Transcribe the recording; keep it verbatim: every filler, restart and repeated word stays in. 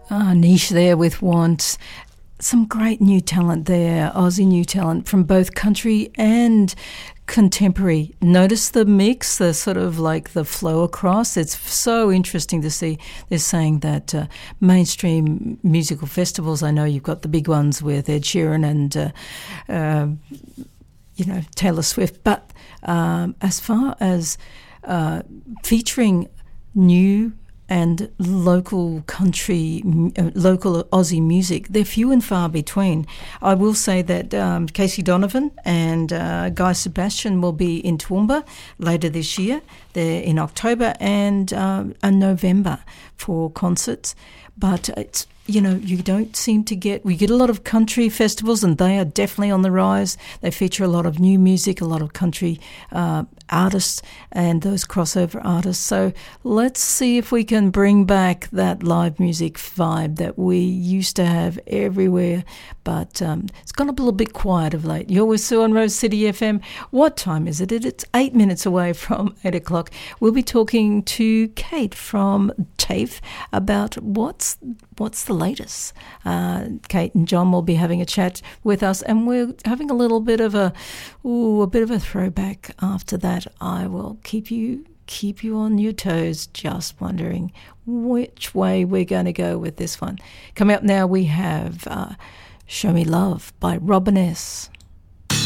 uh, niche there with Want. Some great new talent there, Aussie new talent from both country and contemporary. Notice the mix, the sort of like the flow across. It's so interesting to see. They're saying that uh, mainstream musical festivals, I know you've got the big ones with Ed Sheeran and, uh, uh, you know, Taylor Swift. But um, as far as uh, featuring new and local country, uh, local Aussie music, they're few and far between. I will say that um, Casey Donovan and uh, Guy Sebastian will be in Toowoomba later this year. They're in October and uh, and November for concerts. But it's, you know, you don't seem to get, we get a lot of country festivals and they are definitely on the rise. They feature a lot of new music, a lot of country uh, artists and those crossover artists. So let's see if we can bring back that live music vibe that we used to have everywhere. But um, it's gone a little bit quiet of late. You're with Sue on Rose City F M. What time is it? It's eight minutes away from eight o'clock. We'll be talking to Kate from TAFE about what's what's the latest. Uh, Kate and John will be having a chat with us, and we're having a little bit of a, ooh, a bit of a throwback after that. I will keep you keep you on your toes, just wondering which way we're going to go with this one. Coming up now, we have uh, Show Me Love by Robin S.